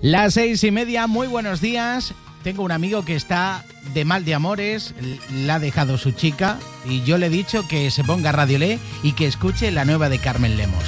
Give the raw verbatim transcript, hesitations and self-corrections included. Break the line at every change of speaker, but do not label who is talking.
Las seis y media, muy buenos días. Tengo un amigo que está de mal de amores, la ha dejado su chica y yo le he dicho que se ponga Radio Le y que escuche la nueva de Carmen Lemos.